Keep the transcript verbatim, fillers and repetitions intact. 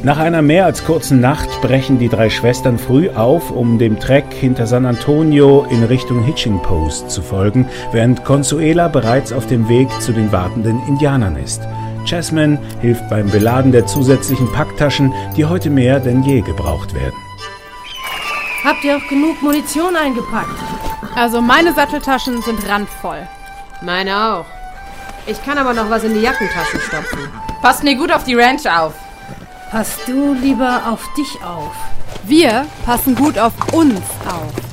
Nach einer mehr als kurzen Nacht brechen die drei Schwestern früh auf, um dem Trek hinter San Antonio in Richtung Hitching Post zu folgen, während Consuela bereits auf dem Weg zu den wartenden Indianern ist. Jasmine hilft beim Beladen der zusätzlichen Packtaschen, die heute mehr denn je gebraucht werden. Habt ihr auch genug Munition eingepackt? Also meine Satteltaschen sind randvoll. Meine auch. Ich kann aber noch was in die Jackentaschen stopfen. Passt mir gut auf die Ranch auf. Passt du lieber auf dich auf. Wir passen gut auf uns auf.